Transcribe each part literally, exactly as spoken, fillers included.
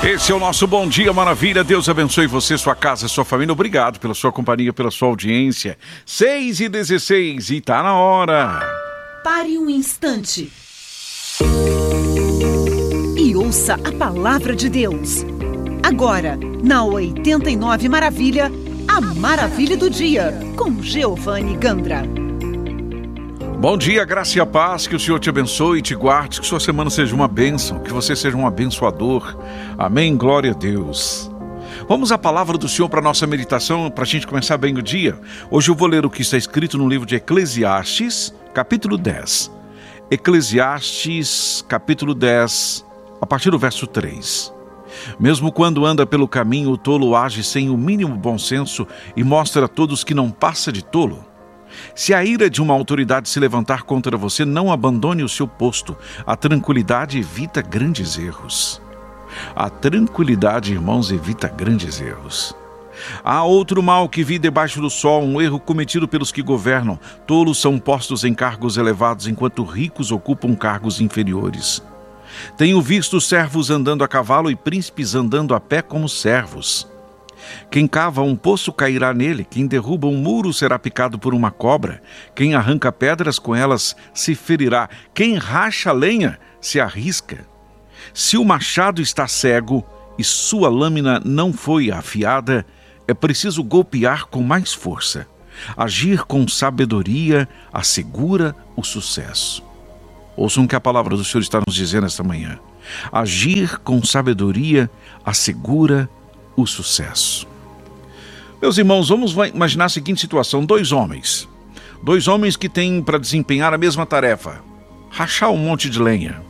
Esse é o nosso Bom Dia Maravilha. Deus abençoe você, sua casa, sua família. Obrigado pela sua companhia, pela sua audiência. seis e dezesseis e tá na hora. Pare um instante e ouça a palavra de Deus. Agora, na oitenta e nove Maravilha, a Maravilha do Dia, com Geovane Gandra. Bom dia, graça e a paz, que o Senhor te abençoe e te guarde, que sua semana seja uma bênção, que você seja um abençoador. Amém, glória a Deus. Vamos à palavra do Senhor para a nossa meditação, para a gente começar bem o dia. Hoje eu vou ler o que está escrito no livro de Eclesiastes, capítulo dez. Eclesiastes, capítulo dez, a partir do verso três. Mesmo quando anda pelo caminho, o tolo age sem o mínimo bom senso e mostra a todos que não passa de tolo. Se a ira de uma autoridade se levantar contra você, não abandone o seu posto. A tranquilidade evita grandes erros. A tranquilidade, irmãos, evita grandes erros. Há outro mal que vi debaixo do sol, um erro cometido pelos que governam. Tolos são postos em cargos elevados, enquanto ricos ocupam cargos inferiores. Tenho visto servos andando a cavalo e príncipes andando a pé como servos. Quem cava um poço cairá nele, quem derruba um muro será picado por uma cobra, quem arranca pedras com elas se ferirá, quem racha lenha se arrisca. Se o machado está cego e sua lâmina não foi afiada, é preciso golpear com mais força. Agir com sabedoria assegura o sucesso. Ouçam o que a palavra do Senhor está nos dizendo esta manhã. Agir com sabedoria assegura o sucesso. Meus irmãos, vamos imaginar a seguinte situação. Dois homens. Dois homens que têm para desempenhar a mesma tarefa. Rachar um monte de lenha.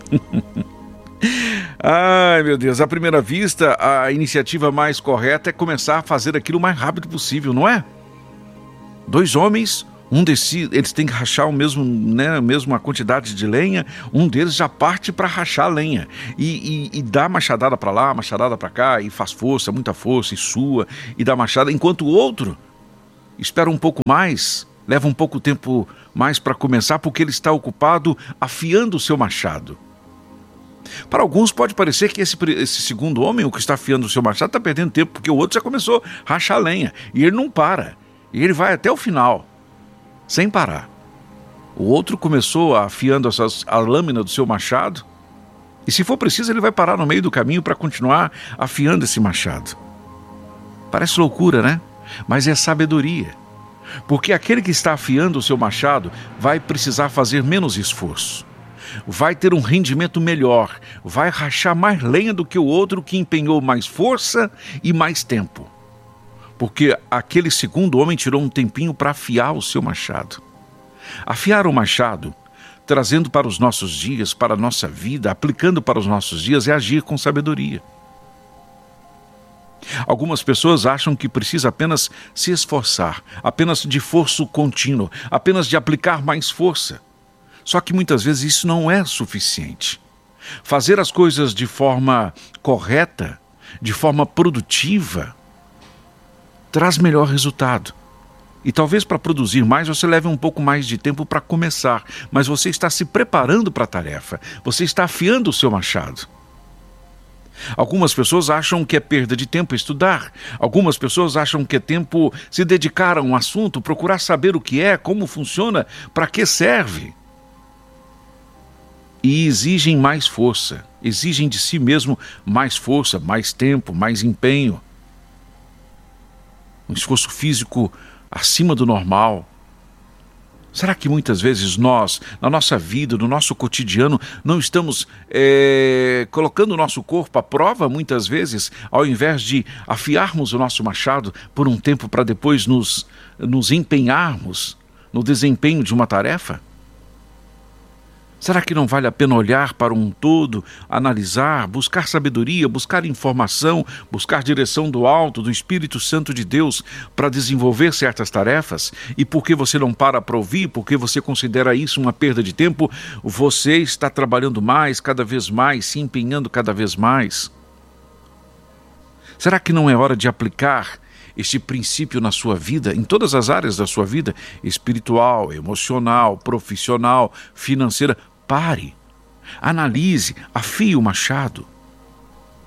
Ai, meu Deus. À primeira vista, a iniciativa mais correta é começar a fazer aquilo o mais rápido possível, não é? Dois homens... Um decide, eles têm que rachar o mesmo, né, a mesma quantidade de lenha. Um deles já parte para rachar a lenha e, e, e dá machadada para lá, machadada para cá, e faz força, muita força, e sua, e dá machada, enquanto o outro espera um pouco mais, leva um pouco tempo mais para começar, porque ele está ocupado afiando o seu machado. Para alguns pode parecer que esse, esse segundo homem, o que está afiando o seu machado, está perdendo tempo, porque o outro já começou a rachar a lenha, e ele não para, e ele vai até o final, sem parar. O outro começou afiando essas, a lâmina do seu machado, e se for preciso ele vai parar no meio do caminho para continuar afiando esse machado. Parece loucura, né? Mas é sabedoria. Porque aquele que está afiando o seu machado vai precisar fazer menos esforço. Vai ter um rendimento melhor, vai rachar mais lenha do que o outro que empenhou mais força e mais tempo. Porque aquele segundo homem tirou um tempinho para afiar o seu machado. Afiar o machado, trazendo para os nossos dias, para a nossa vida, aplicando para os nossos dias, é agir com sabedoria. Algumas pessoas acham que precisa apenas se esforçar, apenas de esforço contínuo, apenas de aplicar mais força. Só que muitas vezes isso não é suficiente. Fazer as coisas de forma correta, de forma produtiva, traz melhor resultado. E talvez para produzir mais você leve um pouco mais de tempo para começar, mas você está se preparando para a tarefa, você está afiando o seu machado. Algumas pessoas acham que é perda de tempo estudar, algumas pessoas acham que é tempo se dedicar a um assunto, procurar saber o que é, como funciona, para que serve. E exigem mais força, exigem de si mesmo mais força, mais tempo, mais empenho. Um esforço físico acima do normal. Será que muitas vezes nós, na nossa vida, no nosso cotidiano, não estamos é, colocando o nosso corpo à prova, muitas vezes, ao invés de afiarmos o nosso machado por um tempo para depois nos, nos empenharmos no desempenho de uma tarefa? Será que não vale a pena olhar para um todo, analisar, buscar sabedoria, buscar informação, buscar direção do alto, do Espírito Santo de Deus para desenvolver certas tarefas? E porque você não para para ouvir, porque você considera isso uma perda de tempo, você está trabalhando mais, cada vez mais, se empenhando cada vez mais. Será que não é hora de aplicar este princípio na sua vida, em todas as áreas da sua vida, espiritual, emocional, profissional, financeira? Pare, analise, afie o machado.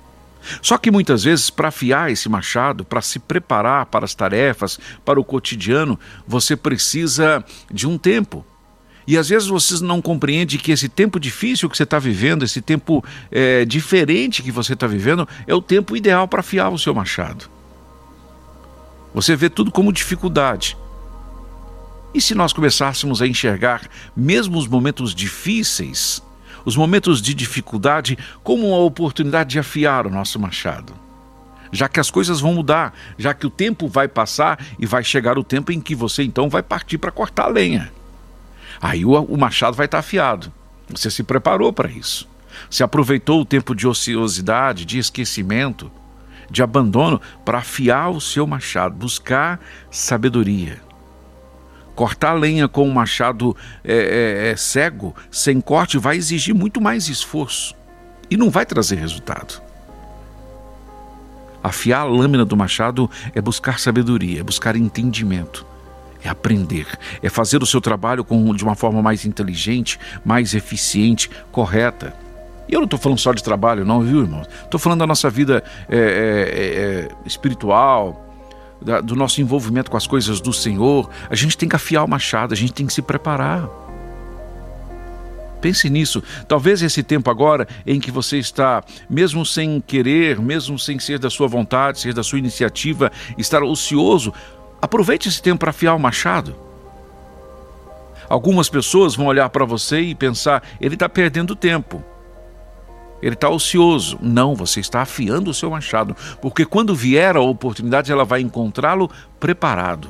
Só que muitas vezes, para afiar esse machado, para se preparar para as tarefas, para o cotidiano, você precisa de um tempo. E às vezes você não compreende que esse tempo difícil que você está vivendo, esse tempo é, diferente que você está vivendo, é o tempo ideal para afiar o seu machado. Você vê tudo como dificuldade. E se nós começássemos a enxergar mesmo os momentos difíceis, os momentos de dificuldade, como uma oportunidade de afiar o nosso machado? Já que as coisas vão mudar, já que o tempo vai passar e vai chegar o tempo em que você então vai partir para cortar a lenha. Aí o, o machado vai estar afiado. Você se preparou para isso. Você aproveitou o tempo de ociosidade, de esquecimento, de abandono para afiar o seu machado, buscar sabedoria. Cortar lenha com um machado é, é, é, cego, sem corte, vai exigir muito mais esforço e não vai trazer resultado. Afiar a lâmina do machado é buscar sabedoria, é buscar entendimento, é aprender, é fazer o seu trabalho com, de uma forma mais inteligente, mais eficiente, correta. E eu não estou falando só de trabalho não, viu, irmão? Estou falando da nossa vida é, é, é, espiritual, da, do nosso envolvimento com as coisas do Senhor. A gente tem que afiar o machado, a gente tem que se preparar. Pense nisso. Talvez esse tempo agora em que você está, mesmo sem querer, mesmo sem ser da sua vontade, ser da sua iniciativa, estar ocioso, aproveite esse tempo para afiar o machado. Algumas pessoas vão olhar para você e pensar, ele está perdendo tempo. Ele está ocioso. Não, você está afiando o seu machado, porque quando vier a oportunidade, ela vai encontrá-lo preparado.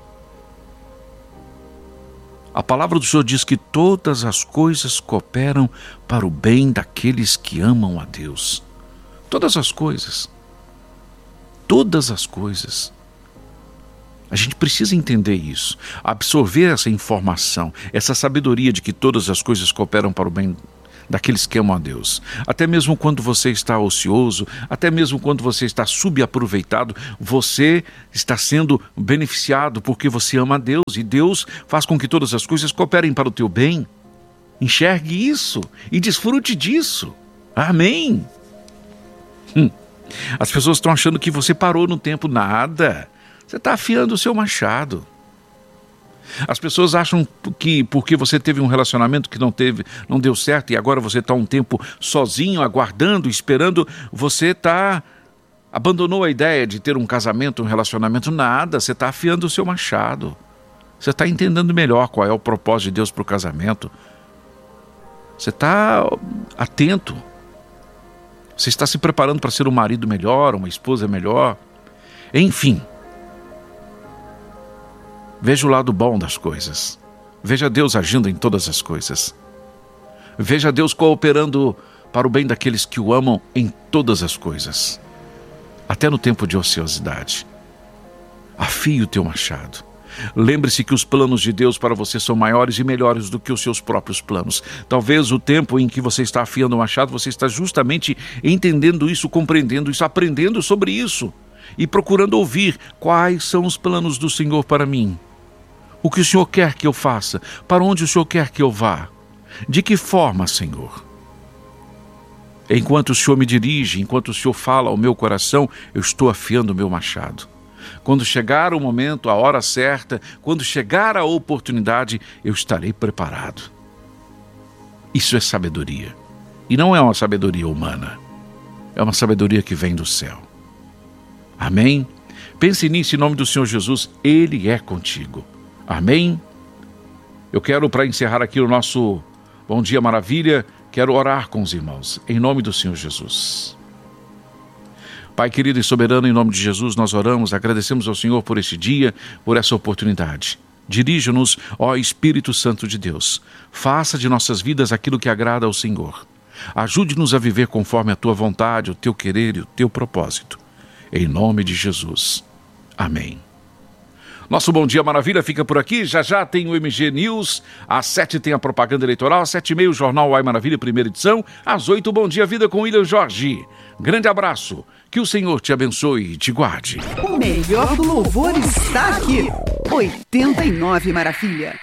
A palavra do Senhor diz que todas as coisas cooperam para o bem daqueles que amam a Deus. Todas as coisas. Todas as coisas. A gente precisa entender isso, absorver essa informação, essa sabedoria de que todas as coisas cooperam para o bem daqueles que amam a Deus. Até mesmo quando você está ocioso, até mesmo quando você está subaproveitado, você está sendo beneficiado porque você ama a Deus e Deus faz com que todas as coisas cooperem para o teu bem. Enxergue isso e desfrute disso. Amém. Hum. As pessoas estão achando que você parou no tempo. Nada. Você está afiando o seu machado. As pessoas acham que porque você teve um relacionamento que não teve, não deu certo e agora você está um tempo sozinho, aguardando, esperando, você está abandonou a ideia de ter um casamento, um relacionamento. Nada, você está afiando o seu machado. Você está entendendo melhor qual é o propósito de Deus para o casamento. Você está atento. Você está se preparando para ser um marido melhor, uma esposa melhor. Enfim. Veja o lado bom das coisas. Veja Deus agindo em todas as coisas. Veja Deus cooperando para o bem daqueles que o amam em todas as coisas. Até no tempo de ociosidade. Afie o teu machado. Lembre-se que os planos de Deus para você são maiores e melhores do que os seus próprios planos. Talvez o tempo em que você está afiando o machado, você está justamente entendendo isso, compreendendo isso, aprendendo sobre isso e procurando ouvir quais são os planos do Senhor para mim. O que o Senhor quer que eu faça? Para onde o Senhor quer que eu vá? De que forma, Senhor? Enquanto o Senhor me dirige, enquanto o Senhor fala ao meu coração, eu estou afiando o meu machado. Quando chegar o momento, a hora certa, quando chegar a oportunidade, eu estarei preparado. Isso é sabedoria. E não é uma sabedoria humana. É uma sabedoria que vem do céu. Amém? Pense nisso em nome do Senhor Jesus. Ele é contigo. Amém? Eu quero, para encerrar aqui o nosso Bom Dia Maravilha, quero orar com os irmãos, em nome do Senhor Jesus. Pai querido e soberano, em nome de Jesus, nós oramos, agradecemos ao Senhor por esse dia, por essa oportunidade. Dirija-nos, ó Espírito Santo de Deus. Faça de nossas vidas aquilo que agrada ao Senhor. Ajude-nos a viver conforme a tua vontade, o teu querer e o teu propósito. Em nome de Jesus. Amém. Nosso Bom Dia Maravilha fica por aqui. Já já tem o M G News. Às sete tem a propaganda eleitoral. Às sete e meia o Jornal Uai Maravilha, primeira edição. Às oito, Bom Dia Vida com William Jorge. Grande abraço. Que o Senhor te abençoe e te guarde. O melhor do louvor está aqui. oitenta e nove Maravilha.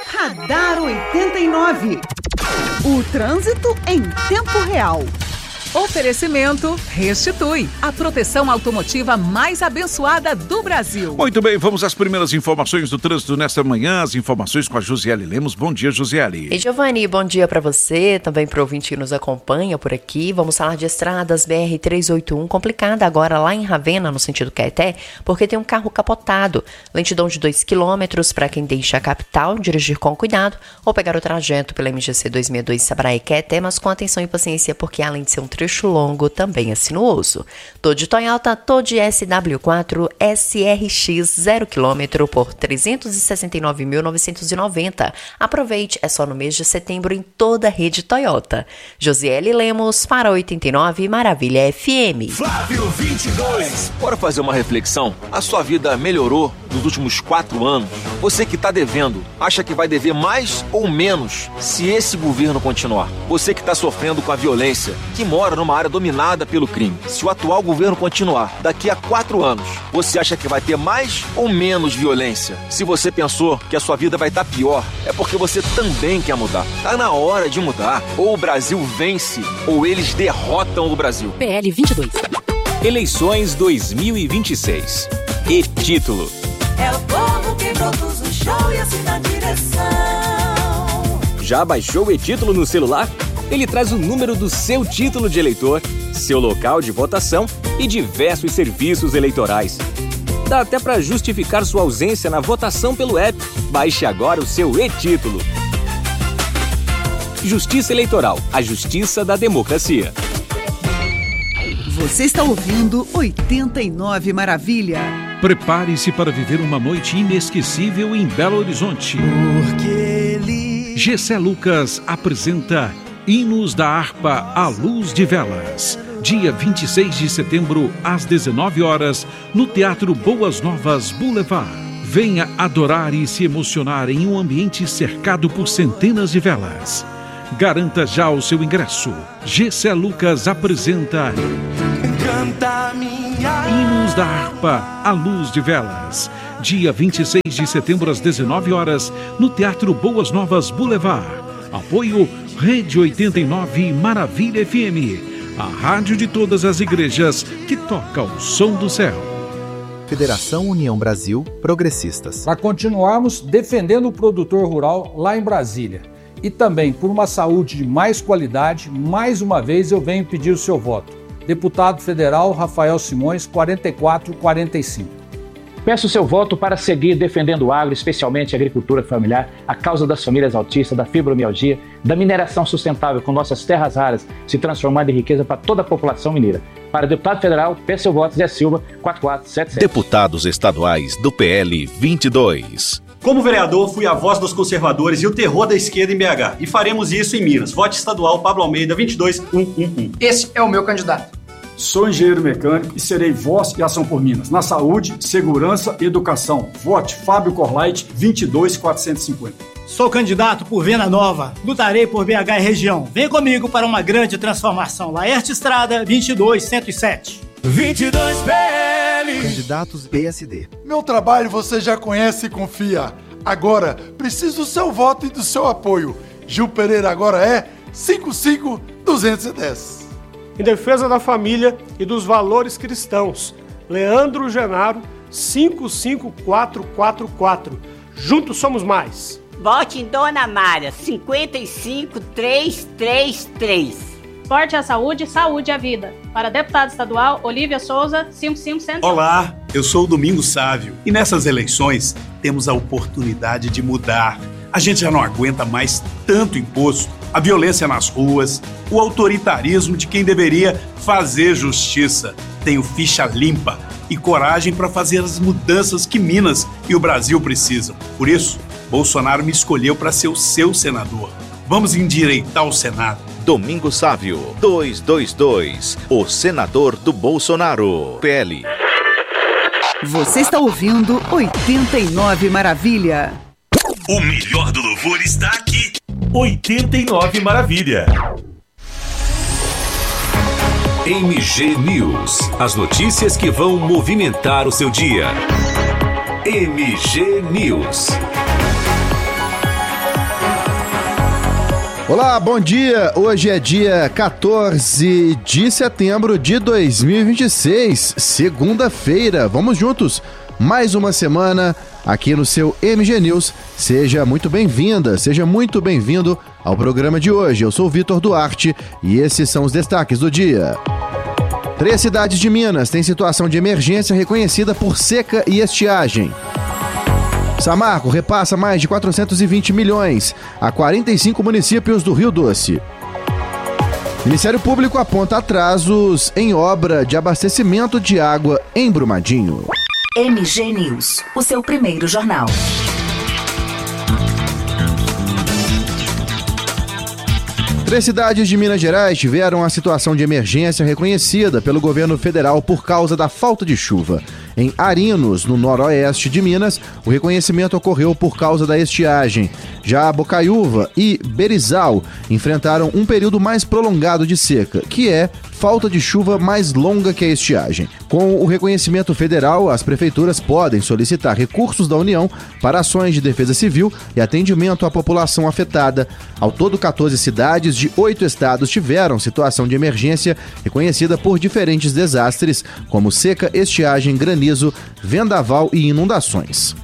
Radar oitenta e nove. O trânsito em tempo real. Oferecimento Restitui, a proteção automotiva mais abençoada do Brasil. Muito bem, vamos às primeiras informações do trânsito nesta manhã, as informações com a Josiele Lemos. Bom dia, Josiele. E Giovanni, bom dia para você, também para o ouvinte que nos acompanha por aqui. Vamos falar de estradas B R trezentos e oitenta e um, complicada agora lá em Ravena, no sentido Caeté, porque tem um carro capotado. Lentidão de dois quilômetros para quem deixa a capital, dirigir com cuidado ou pegar o trajeto pela M G C duzentos e sessenta e dois Sabraí Caeté, mas com atenção e paciência, porque além de ser um trecho longo, também é sinuoso. Tô de Toyota, tô de S W quatro S R X zero quilômetro por trezentos e sessenta e nove mil novecentos e noventa. Aproveite, é só no mês de setembro em toda a rede Toyota. Josiele Lemos para oitenta e nove Maravilha F M. Flávio vinte e dois. Bora fazer uma reflexão? A sua vida melhorou nos últimos quatro anos? Você que está devendo, acha que vai dever mais ou menos se esse governo continuar? Você que está sofrendo com a violência, que mora numa área dominada pelo crime, se o atual governo continuar, daqui a quatro anos, você acha que vai ter mais ou menos violência? Se você pensou que a sua vida vai estar pior, é porque você também quer mudar. Tá na hora de mudar. Ou o Brasil vence, ou eles derrotam o Brasil. P L vinte e dois. Eleições dois mil e vinte e seis. E título: é o povo que produz o show e assim dá direção. Já baixou o e-título no celular? Ele traz o número do seu título de eleitor, seu local de votação e diversos serviços eleitorais. Dá até para justificar sua ausência na votação pelo app. Baixe agora o seu e-título. Justiça Eleitoral, a justiça da democracia. Você está ouvindo oitenta e nove Maravilha. Prepare-se para viver uma noite inesquecível em Belo Horizonte. Porque ele... Gessé Lucas apresenta Hinos da Harpa à Luz de Velas. Dia vinte e seis de setembro, às dezenove horas, no Teatro Boas Novas Boulevard. Venha adorar e se emocionar em um ambiente cercado por centenas de velas. Garanta já o seu ingresso. Gessé Lucas apresenta Canta minha... Hinos da Harpa à Luz de Velas. Dia vinte e seis de setembro, às dezenove horas, no Teatro Boas Novas Boulevard. Apoio Rede oitenta e nove Maravilha F M, a rádio de todas as igrejas que toca o som do céu. Federação União Brasil Progressistas. Para continuarmos defendendo o produtor rural lá em Brasília e também por uma saúde de mais qualidade, mais uma vez eu venho pedir o seu voto. Deputado Federal Rafael Simões, quarenta e quatro quarenta e cinco. Peço o seu voto para seguir defendendo o agro, especialmente a agricultura familiar, a causa das famílias autistas, da fibromialgia, da mineração sustentável, com nossas terras raras se transformando em riqueza para toda a população mineira. Para deputado federal, peço seu voto, Zé Silva, quatro quatro sete sete. Deputados estaduais do P L vinte e dois. Como vereador, fui a voz dos conservadores e o terror da esquerda em B H. E faremos isso em Minas. Vote estadual Pablo Almeida vinte e dois mil cento e onze. Esse é o meu candidato. Sou engenheiro mecânico e serei voz e ação por Minas. Na saúde, segurança e educação. Vote Fábio Corlait, vinte e dois mil quatrocentos e cinquenta. Sou candidato por Venda Nova. Lutarei por B H e região. Vem comigo para uma grande transformação. Laerte Estrada, vinte e dois mil cento e sete. vinte e dois P L. Candidatos P S D. Meu trabalho você já conhece e confia. Agora, preciso do seu voto e do seu apoio. Gil Pereira agora é cinco cinco duzentos e dez. Em defesa da família e dos valores cristãos, Leandro Genaro, cinco cinco quatro quatro quatro. Juntos somos mais. Vote em Dona Mara, cinquenta e cinco trezentos e trinta e três. Forte à saúde, saúde à vida. Para deputado estadual, Olívia Souza, cinco cinco zero zero. Olá, eu sou o Domingos Sávio e nessas eleições temos a oportunidade de mudar. A gente já não aguenta mais tanto imposto, a violência nas ruas, o autoritarismo de quem deveria fazer justiça. Tenho ficha limpa e coragem para fazer as mudanças que Minas e o Brasil precisam. Por isso, Bolsonaro me escolheu para ser o seu senador. Vamos endireitar o Senado. Domingos Sávio, duzentos e vinte e dois, o senador do Bolsonaro, P L. Você está ouvindo oitenta e nove Maravilha. O melhor do louvor está aqui. oitenta e nove Maravilha. M G News. As notícias que vão movimentar o seu dia. M G News. Olá, bom dia! Hoje é dia quatorze de setembro de dois mil e vinte e seis, segunda-feira. Vamos juntos, mais uma semana aqui no seu M G News. Seja muito bem-vinda, seja muito bem-vindo ao programa de hoje. Eu sou o Vitor Duarte e esses são os destaques do dia. Três cidades de Minas têm situação de emergência reconhecida por seca e estiagem. Samarco repassa mais de quatrocentos e vinte milhões a quarenta e cinco municípios do Rio Doce. Ministério Público aponta atrasos em obra de abastecimento de água em Brumadinho. M G News, o seu primeiro jornal. Três cidades de Minas Gerais tiveram a situação de emergência reconhecida pelo governo federal por causa da falta de chuva. Em Arinos, no noroeste de Minas, o reconhecimento ocorreu por causa da estiagem. Já Bocaiúva e Berizal enfrentaram um período mais prolongado de seca, que é falta de chuva mais longa que a estiagem. Com o reconhecimento federal, as prefeituras podem solicitar recursos da União para ações de defesa civil e atendimento à população afetada. Ao todo, quatorze cidades de oito estados tiveram situação de emergência reconhecida por diferentes desastres, como seca, estiagem, granizo, vendaval e inundações.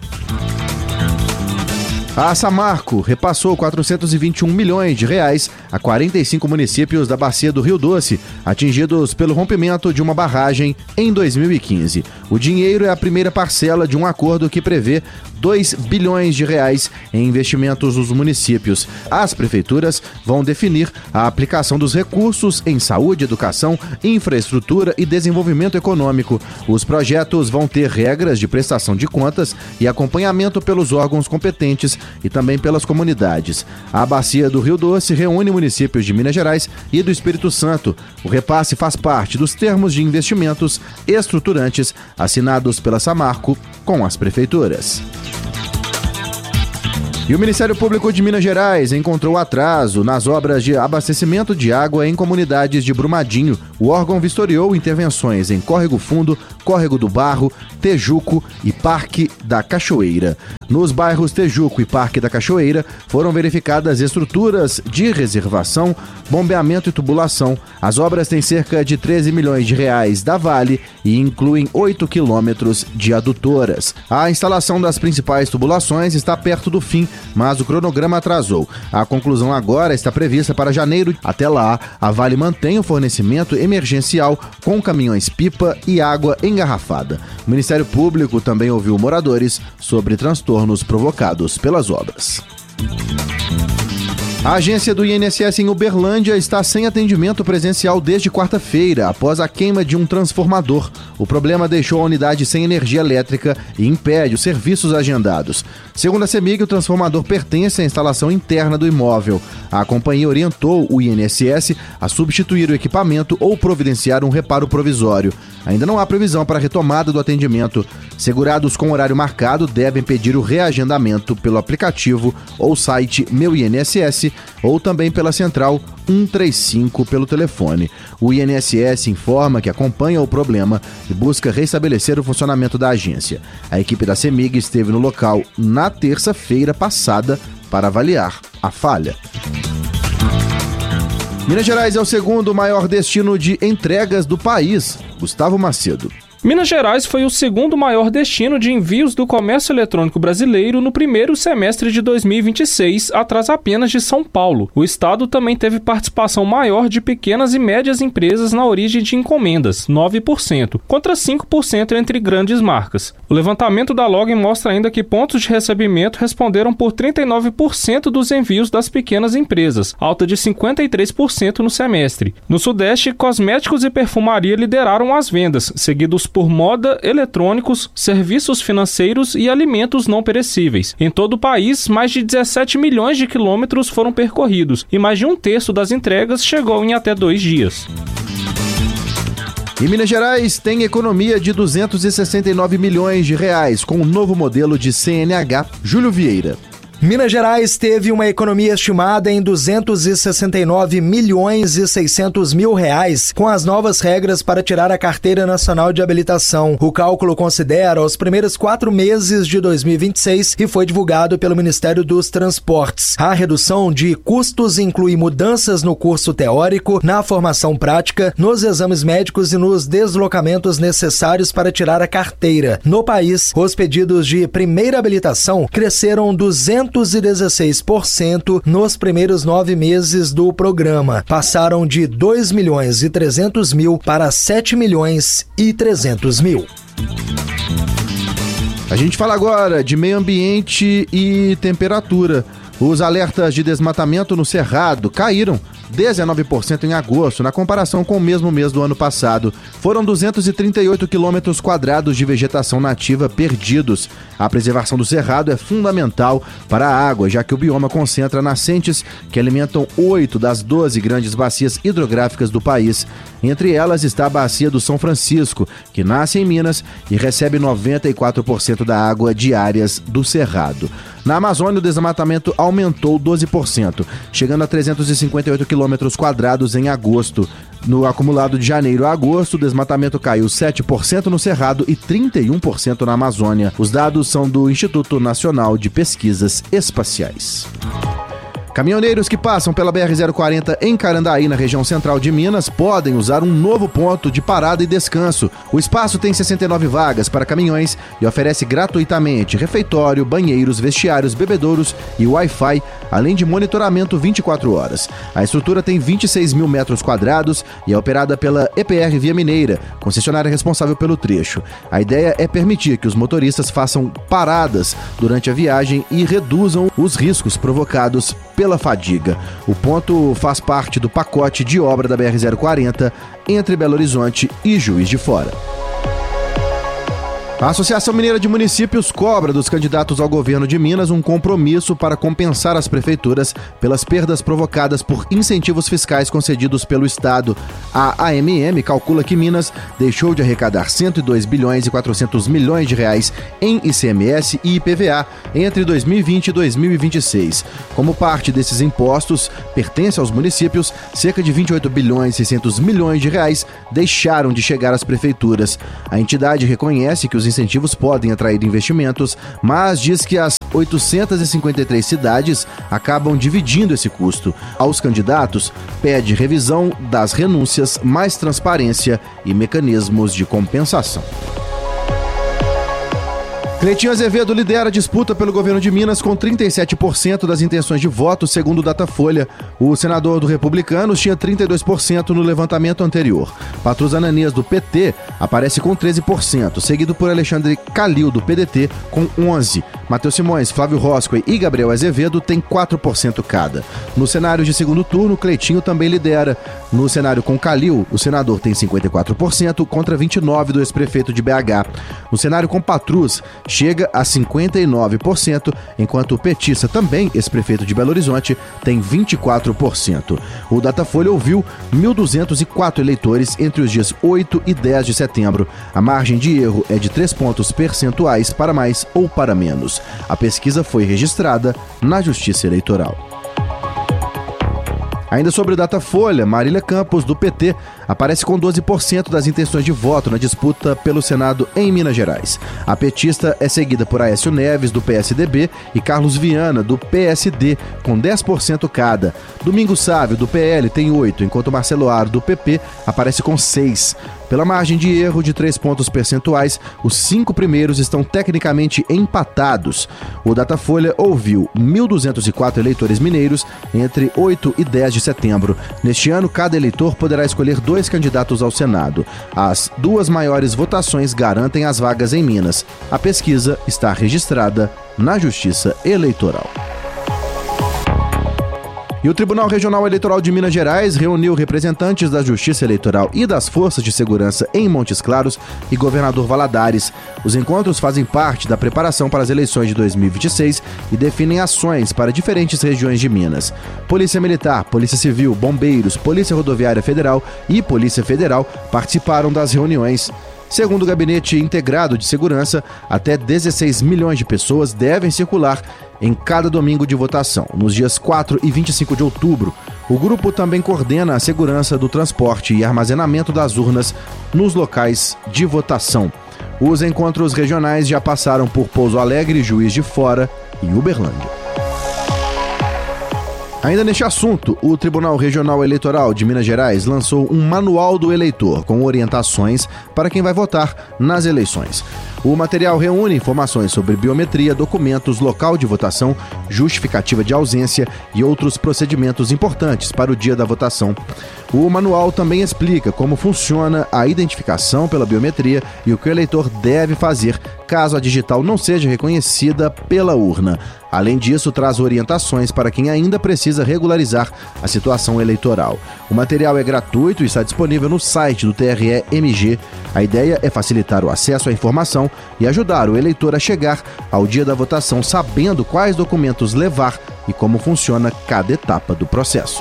A Samarco repassou quatrocentos e vinte e um milhões de reais a quarenta e cinco municípios da bacia do Rio Doce, atingidos pelo rompimento de uma barragem em dois mil e quinze. O dinheiro é a primeira parcela de um acordo que prevê dois bilhões de reais em investimentos nos municípios. As prefeituras vão definir a aplicação dos recursos em saúde, educação, infraestrutura e desenvolvimento econômico. Os projetos vão ter regras de prestação de contas e acompanhamento pelos órgãos competentes e também pelas comunidades. A bacia do Rio Doce reúne municípios de Minas Gerais e do Espírito Santo. O repasse faz parte dos termos de investimentos estruturantes assinados pela Samarco com as prefeituras. E o Ministério Público de Minas Gerais encontrou atraso nas obras de abastecimento de água em comunidades de Brumadinho. O órgão vistoriou intervenções em Córrego Fundo, Córrego do Barro, Tejuco e Parque da Cachoeira. Nos bairros Tejuco e Parque da Cachoeira foram verificadas estruturas de reservação, bombeamento e tubulação. As obras têm cerca de treze milhões de reais da Vale e incluem oito quilômetros de adutoras. A instalação das principais tubulações está perto do fim, mas o cronograma atrasou. A conclusão agora está prevista para janeiro. Até lá, a Vale mantém o fornecimento emergencial com caminhões-pipa e água engarrafada. O Ministério Público também ouviu moradores sobre transtornos provocados pelas obras. A agência do I N S S em Uberlândia está sem atendimento presencial desde quarta-feira, após a queima de um transformador. O problema deixou a unidade sem energia elétrica e impede os serviços agendados. Segundo a CEMIG, o transformador pertence à instalação interna do imóvel. A companhia orientou o I N S S a substituir o equipamento ou providenciar um reparo provisório. Ainda não há previsão para a retomada do atendimento. Segurados com horário marcado devem pedir o reagendamento pelo aplicativo ou site Meu I N S S ou também pela central um três cinco pelo telefone. O I N S S informa que acompanha o problema e busca restabelecer o funcionamento da agência. A equipe da CEMIG esteve no local na terça-feira passada para avaliar a falha. Minas Gerais é o segundo maior destino de entregas do país. Gustavo Macedo. Minas Gerais foi o segundo maior destino de envios do comércio eletrônico brasileiro no primeiro semestre de dois mil e vinte e seis, atrás apenas de São Paulo. O estado também teve participação maior de pequenas e médias empresas na origem de encomendas, nove por cento, contra cinco por cento entre grandes marcas. O levantamento da Login mostra ainda que pontos de recebimento responderam por trinta e nove por cento dos envios das pequenas empresas, alta de cinquenta e três por cento no semestre. No Sudeste, cosméticos e perfumaria lideraram as vendas, seguidos por moda, eletrônicos, serviços financeiros e alimentos não perecíveis. Em todo o país, mais de dezessete milhões de quilômetros foram percorridos e mais de um terço das entregas chegou em até dois dias. E Minas Gerais tem economia de duzentos e sessenta e nove milhões de reais com o novo modelo de C N H. Júlio Vieira. Minas Gerais teve uma economia estimada em duzentos e sessenta e nove milhões e seiscentos mil reais com as novas regras para tirar a Carteira Nacional de Habilitação. O cálculo considera os primeiros quatro meses de dois mil e vinte e seis e foi divulgado pelo Ministério dos Transportes. A redução de custos inclui mudanças no curso teórico, na formação prática, nos exames médicos e nos deslocamentos necessários para tirar a carteira. No país, os pedidos de primeira habilitação cresceram duzentos e dezesseis por cento nos primeiros nove meses do programa. Passaram de dois milhões e trezentos mil para sete milhões e trezentos mil. A gente fala agora de meio ambiente e temperatura. Os alertas de desmatamento no Cerrado caíram dezenove por cento em agosto, na comparação com o mesmo mês do ano passado. Foram duzentos e trinta e oito quilômetros quadrados de vegetação nativa perdidos. A preservação do Cerrado é fundamental para a água, já que o bioma concentra nascentes que alimentam oito das doze grandes bacias hidrográficas do país. Entre elas está a Bacia do São Francisco, que nasce em Minas e recebe noventa e quatro por cento da água diárias do Cerrado. Na Amazônia, o desmatamento aumentou doze por cento, chegando a trezentos e cinquenta e oito quilômetros quadrados em agosto. No acumulado de janeiro a agosto, o desmatamento caiu sete por cento no Cerrado e trinta e um por cento na Amazônia. Os dados são do Instituto Nacional de Pesquisas Espaciais. Caminhoneiros que passam pela B R zero quarenta em Carandaí, na região central de Minas, podem usar um novo ponto de parada e descanso. O espaço tem sessenta e nove vagas para caminhões e oferece gratuitamente refeitório, banheiros, vestiários, bebedouros e Wi-Fi, além de monitoramento vinte e quatro horas. A estrutura tem vinte e seis mil metros quadrados e é operada pela E P R Via Mineira, concessionária responsável pelo trecho. A ideia é permitir que os motoristas façam paradas durante a viagem e reduzam os riscos provocados pela fadiga. O ponto faz parte do pacote de obra da B R zero quarenta entre Belo Horizonte e Juiz de Fora. A Associação Mineira de Municípios cobra dos candidatos ao governo de Minas um compromisso para compensar as prefeituras pelas perdas provocadas por incentivos fiscais concedidos pelo Estado. A A M M calcula que Minas deixou de arrecadar cento e dois bilhões e quatrocentos milhões de reais em I C M S e I P V A entre dois mil e vinte e dois mil e vinte e seis. Como parte desses impostos pertence aos municípios, cerca de vinte e oito bilhões e seiscentos milhões de reais deixaram de chegar às prefeituras. A entidade reconhece que os incentivos podem atrair investimentos, mas diz que as oitocentas e cinquenta e três cidades acabam dividindo esse custo. Aos candidatos, pede revisão das renúncias, mais transparência e mecanismos de compensação. Cleitinho Azevedo lidera a disputa pelo governo de Minas com trinta e sete por cento das intenções de voto, segundo o Datafolha. O senador do Republicanos tinha trinta e dois por cento no levantamento anterior. Patrus Ananias, do P T, aparece com treze por cento, seguido por Alexandre Calil, do P D T, com onze por cento. Matheus Simões, Flávio Roscoe e Gabriel Azevedo têm quatro por cento cada. No cenário de segundo turno, Cleitinho também lidera. No cenário com Calil, o senador tem cinquenta e quatro por cento contra vinte e nove por cento do ex-prefeito de B H. No cenário com Patrus, chega a cinquenta e nove por cento, enquanto o petista, também ex-prefeito de Belo Horizonte, tem vinte e quatro por cento. O Datafolha ouviu mil duzentos e quatro eleitores entre os dias oito e dez de setembro. A margem de erro é de três pontos percentuais para mais ou para menos. A pesquisa foi registrada na Justiça Eleitoral. Ainda sobre o Datafolha, Marília Campos, do P T, aparece com doze por cento das intenções de voto na disputa pelo Senado em Minas Gerais. A petista é seguida por Aécio Neves, do P S D B, e Carlos Viana, do P S D, com dez por cento cada. Domingos Sávio, do P L, tem oito por cento, enquanto Marcelo Aro, do P P, aparece com seis por cento. Pela margem de erro de três pontos percentuais, os cinco primeiros estão tecnicamente empatados. O Datafolha ouviu mil duzentos e quatro eleitores mineiros entre oito e dez de setembro. Neste ano, cada eleitor poderá escolher dois candidatos ao Senado. As duas maiores votações garantem as vagas em Minas. A pesquisa está registrada na Justiça Eleitoral. E o Tribunal Regional Eleitoral de Minas Gerais reuniu representantes da Justiça Eleitoral e das Forças de Segurança em Montes Claros e Governador Valadares. Os encontros fazem parte da preparação para as eleições de dois mil e vinte e seis e definem ações para diferentes regiões de Minas. Polícia Militar, Polícia Civil, Bombeiros, Polícia Rodoviária Federal e Polícia Federal participaram das reuniões. Segundo o Gabinete Integrado de Segurança, até dezesseis milhões de pessoas devem circular em cada domingo de votação, nos dias quatro e vinte e cinco de outubro. O grupo também coordena a segurança do transporte e armazenamento das urnas nos locais de votação. Os encontros regionais já passaram por Pouso Alegre, Juiz de Fora e Uberlândia. Ainda neste assunto, o Tribunal Regional Eleitoral de Minas Gerais lançou um manual do eleitor com orientações para quem vai votar nas eleições. O material reúne informações sobre biometria, documentos, local de votação, justificativa de ausência e outros procedimentos importantes para o dia da votação. O manual também explica como funciona a identificação pela biometria e o que o eleitor deve fazer caso a digital não seja reconhecida pela urna. Além disso, traz orientações para quem ainda precisa regularizar a situação eleitoral. O material é gratuito e está disponível no site do T R E M G. A ideia é facilitar o acesso à informação e ajudar o eleitor a chegar ao dia da votação sabendo quais documentos levar e como funciona cada etapa do processo.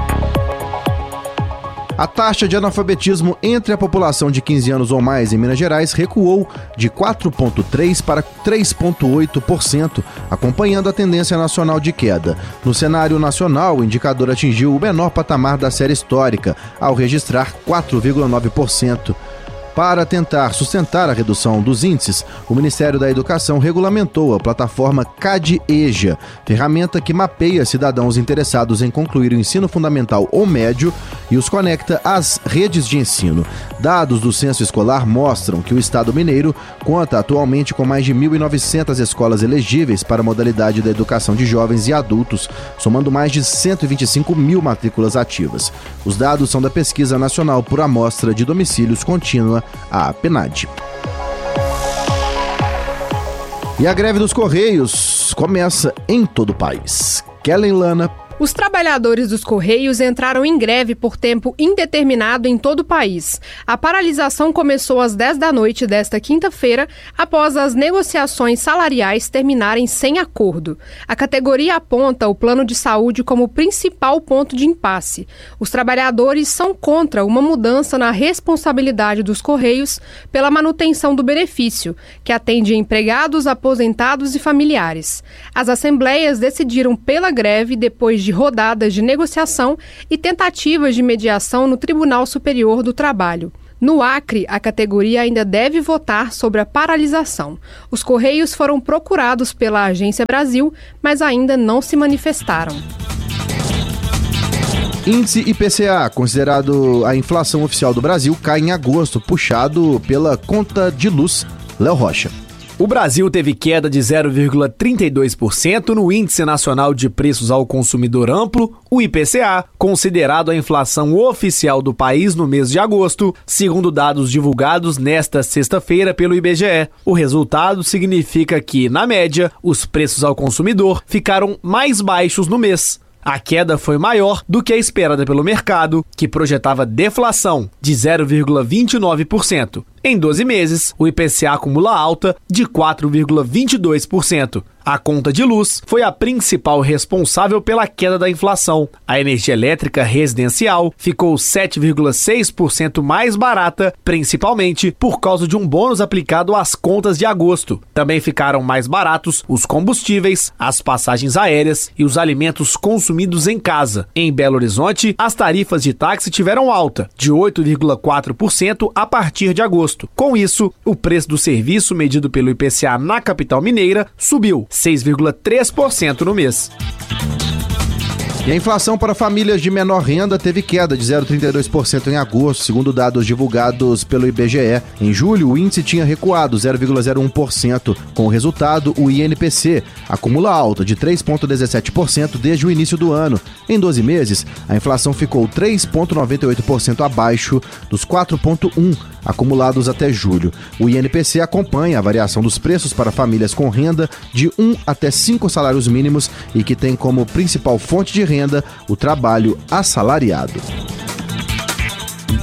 A taxa de analfabetismo entre a população de quinze anos ou mais em Minas Gerais recuou de quatro vírgula três por cento para três vírgula oito por cento, acompanhando a tendência nacional de queda. No cenário nacional, o indicador atingiu o menor patamar da série histórica, ao registrar quatro vírgula nove por cento. Para tentar sustentar a redução dos índices, o Ministério da Educação regulamentou a plataforma CAD-EJA, ferramenta que mapeia cidadãos interessados em concluir o ensino fundamental ou médio e os conecta às redes de ensino. Dados do censo escolar mostram que o Estado mineiro conta atualmente com mais de mil e novecentas escolas elegíveis para a modalidade da educação de jovens e adultos, somando mais de cento e vinte e cinco mil matrículas ativas. Os dados são da Pesquisa Nacional por Amostra de Domicílios Contínua, a PNAD. E a greve dos Correios começa em todo o país. Kellen Lana. Os trabalhadores dos Correios entraram em greve por tempo indeterminado em todo o país. A paralisação começou às dez da noite desta quinta-feira, após as negociações salariais terminarem sem acordo. A categoria aponta o plano de saúde como principal ponto de impasse. Os trabalhadores são contra uma mudança na responsabilidade dos Correios pela manutenção do benefício, que atende empregados, aposentados e familiares. As assembleias decidiram pela greve depois de de rodadas de negociação e tentativas de mediação no Tribunal Superior do Trabalho. No Acre, a categoria ainda deve votar sobre a paralisação. Os Correios foram procurados pela Agência Brasil, mas ainda não se manifestaram. Índice I P C A, considerado a inflação oficial do Brasil, cai em agosto, puxado pela conta de luz. Léo Rocha. O Brasil teve queda de zero vírgula trinta e dois por cento no Índice Nacional de Preços ao Consumidor Amplo, o I P C A, considerado a inflação oficial do país no mês de agosto, segundo dados divulgados nesta sexta-feira pelo I B G E. O resultado significa que, na média, os preços ao consumidor ficaram mais baixos no mês. A queda foi maior do que a esperada pelo mercado, que projetava deflação de zero vírgula vinte e nove por cento. Em doze meses, o I P C A acumula alta de quatro vírgula vinte e dois por cento. A conta de luz foi a principal responsável pela queda da inflação. A energia elétrica residencial ficou sete vírgula seis por cento mais barata, principalmente por causa de um bônus aplicado às contas de agosto. Também ficaram mais baratos os combustíveis, as passagens aéreas e os alimentos consumidos em casa. Em Belo Horizonte, as tarifas de táxi tiveram alta, de oito vírgula quatro por cento a partir de agosto. Com isso, o preço do serviço medido pelo I P C A na capital mineira subiu seis vírgula três por cento no mês. E a inflação para famílias de menor renda teve queda de zero vírgula trinta e dois por cento em agosto, segundo dados divulgados pelo I B G E. Em julho, o índice tinha recuado zero vírgula zero um por cento. Com o resultado, o I N P C acumula alta de três vírgula dezessete por cento desde o início do ano. Em doze meses, a inflação ficou três vírgula noventa e oito por cento abaixo dos quatro vírgula um por cento acumulados até julho. O I N P C acompanha a variação dos preços para famílias com renda de um até cinco salários mínimos e que tem como principal fonte de renda o trabalho assalariado.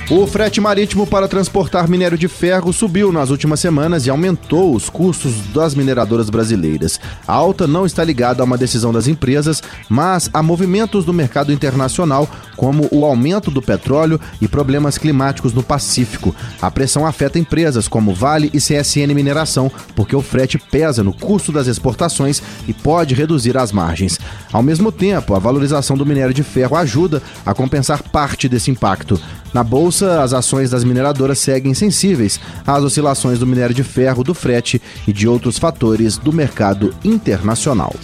O frete marítimo para transportar minério de ferro subiu nas últimas semanas e aumentou os custos das mineradoras brasileiras. A alta não está ligada a uma decisão das empresas, mas a movimentos do mercado internacional, como o aumento do petróleo e problemas climáticos no Pacífico. A pressão afeta empresas como Vale e C S N Mineração, porque o frete pesa no custo das exportações e pode reduzir as margens. Ao mesmo tempo, a valorização do minério de ferro ajuda a compensar parte desse impacto. Na bolsa, as ações das mineradoras seguem sensíveis às oscilações do minério de ferro, do frete e de outros fatores do mercado internacional.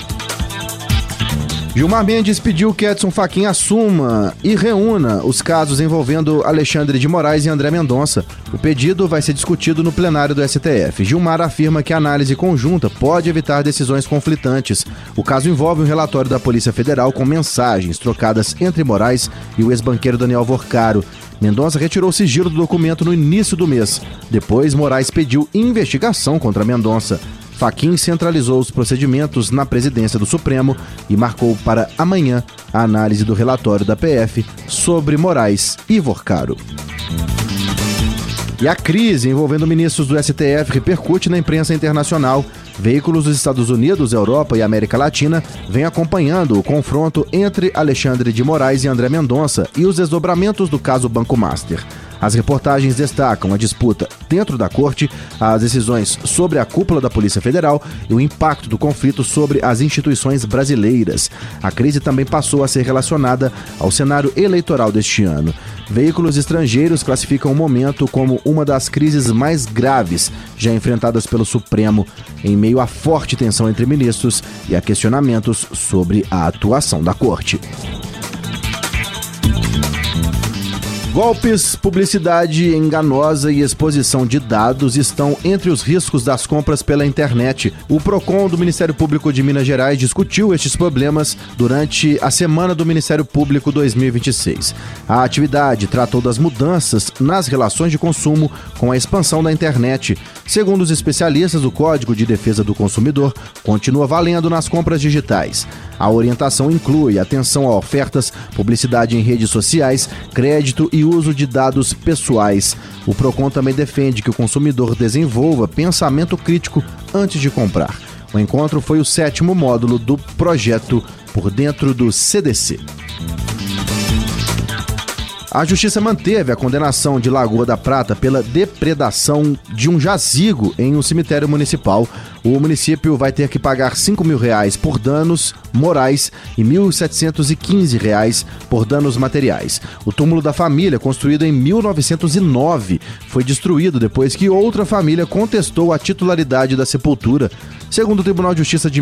Gilmar Mendes pediu que Edson Fachin assuma e reúna os casos envolvendo Alexandre de Moraes e André Mendonça. O pedido vai ser discutido no plenário do S T F. Gilmar afirma que a análise conjunta pode evitar decisões conflitantes. O caso envolve um relatório da Polícia Federal com mensagens trocadas entre Moraes e o ex-banqueiro Daniel Vorcaro. Mendonça retirou o sigilo do documento no início do mês. Depois, Moraes pediu investigação contra Mendonça. Fachin centralizou os procedimentos na presidência do Supremo e marcou para amanhã a análise do relatório da P F sobre Moraes e Vorcaro. E a crise envolvendo ministros do S T F repercute na imprensa internacional. Veículos dos Estados Unidos, Europa e América Latina vêm acompanhando o confronto entre Alexandre de Moraes e André Mendonça e os desdobramentos do caso Banco Master. As reportagens destacam a disputa dentro da corte, as decisões sobre a cúpula da Polícia Federal e o impacto do conflito sobre as instituições brasileiras. A crise também passou a ser relacionada ao cenário eleitoral deste ano. Veículos estrangeiros classificam o momento como uma das crises mais graves já enfrentadas pelo Supremo, em meio à forte tensão entre ministros e a questionamentos sobre a atuação da corte. Golpes, publicidade enganosa e exposição de dados estão entre os riscos das compras pela internet. O Procon do Ministério Público de Minas Gerais discutiu estes problemas durante a Semana do Ministério Público dois mil e vinte e seis. A atividade tratou das mudanças nas relações de consumo com a expansão da internet. Segundo os especialistas, o Código de Defesa do Consumidor continua valendo nas compras digitais. A orientação inclui atenção a ofertas, publicidade em redes sociais, crédito e uso de dados pessoais. O Procon também defende que o consumidor desenvolva pensamento crítico antes de comprar. O encontro foi o sétimo módulo do projeto Por Dentro do C D C. A Justiça manteve a condenação de Lagoa da Prata pela depredação de um jazigo em um cemitério municipal. O município vai ter que pagar cinco mil reais por danos morais e mil setecentos e quinze reais por danos materiais. O túmulo da família, construído em mil novecentos e nove, foi destruído depois que outra família contestou a titularidade da sepultura. Segundo o Tribunal de Justiça de